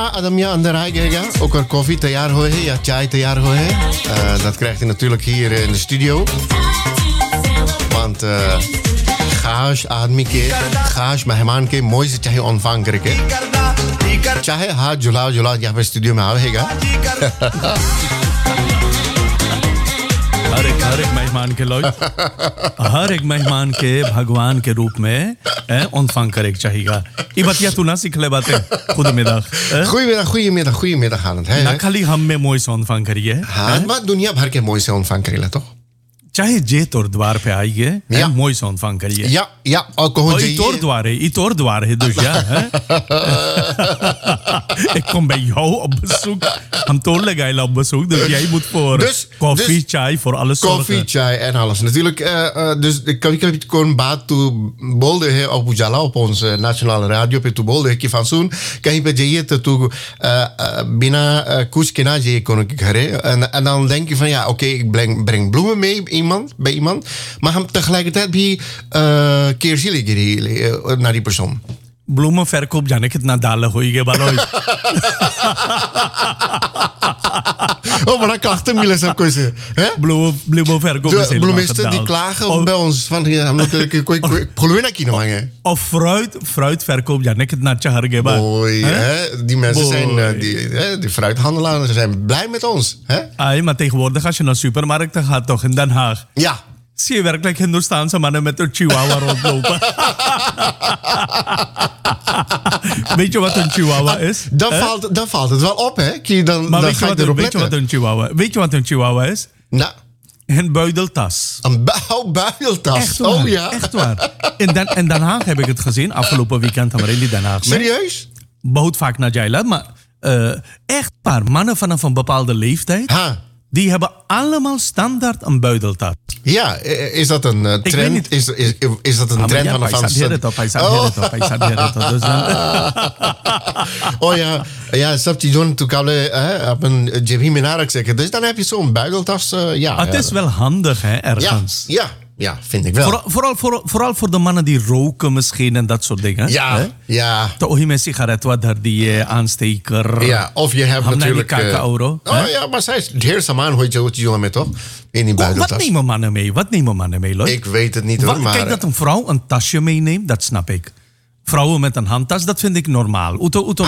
Adam ja अंदर आएगा ook er koffie तैयार हो है या चाय तैयार हो है dat krijgt hij natuurlijk hier in de studio want खास आदमी के खास मेहमान के मोई से चाहे ऑनफांग करके चाहे हाथ जुला जुला यहाँ पे स्टूडियो में आवेगा हर एक मेहमान के लोग हर एक मेहमान के भगवान के रूप में ऑनफांग करे चाहिएगा ये बतिया तू ना सीख ले बातें खुद में दा goedemiddag aan het ना खाली हम में मोई से ऑनफांग करिए हाँ मैं दुनिया भर के मोई से ऑनफांग करेला तो चाहे जे तोर द्वार पे आइए मोई से ऑनफांग करिए या और कहो जी ई तोर द्वार है दुनिया ik kom bij jou op bezoek हम तोर लगाइला op bezoek dus jij moet voor koffie, chai voor alles zorgen. Koffie, chai en alles. Natuurlijk, dus ik heb kon baat toe bolde है op Ujala op onze nationale radio पे तू बोल दे कि फांसून कहीं पे जाइए तो तू बिना कुछ के ना जाइए कोनो के घरे en dan denk je van ja oké, ik breng bloemen mee bij iemand maar hem tegelijkertijd भी keerzijdig naar die persoon. bloemenverkoop जाने कितना डाल होइगे बालोई Oh, maar dan klachten milen सब कोई से हैं bloemenverkoop is helemaal bloemisten die klagen bij ons van हम लोग कोई खुलवे ना की ना मांगे of fruitverkoop जाने कितना अच्छा हर गए Oei, hè? Die mensen zijn die fruithandelaren zijn blij met ons, hè? Ai, maar tegenwoordig als je naar supermarkten gaat toch in Den Haag. Ja. Zie je werkelijk Hindoestaanse mannen met een chihuahua rondlopen? Weet je wat een chihuahua is? Dan valt het wel op, hè? Maar weet je wat een chihuahua is? Nou. Een buideltas. Een buideltas? Echt waar, oh ja. Echt waar. In Den Haag heb ik het gezien. Afgelopen weekend hebben we in Den Haag. Serieus? बहुत vaak naar Jailat, maar echt paar mannen vanaf een bepaalde leeftijd. Die hebben allemaal standaard een buideltas. Ja, is dat een trend? Is dat een trend van Oh ja, ja, snap je John, toen op een JP Minarak zeggen. Dus dan heb je zo'n buideltas. Het is wel handig, hè, ergens. Ja, vind ik wel. Vooral voor de mannen die roken misschien en dat soort dingen. Ja. Toch met sigaret wat daar die aansteker. Ja, of je hebt natuurlijk... euro. Ja, maar zij is heer samaan hoort je jongen met toch? In die buideltas. Wat nemen mannen mee, Lloyd? Ik weet het niet hoor, maar... Kijk, dat een vrouw een tasje meeneemt, dat snap ik. Vrouwen met een handtas, dat vind ik normaal.